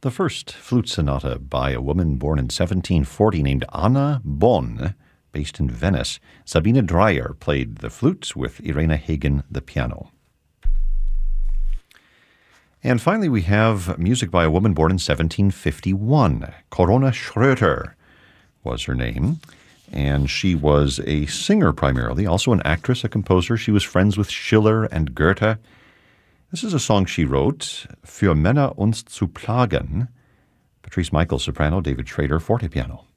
The first flute sonata by a woman born in 1740 named Anna Bonn, based in Venice. Sabine Dreyer played the flute with Irena Hagen the piano. And finally, we have music by a woman born in 1751. Corona Schröter was her name, and she was a singer primarily, also an actress, a composer. She was friends with Schiller and Goethe. This is a song she wrote, Für Männer uns zu plagen. Patrice Michael, soprano, David Schrader, forte piano.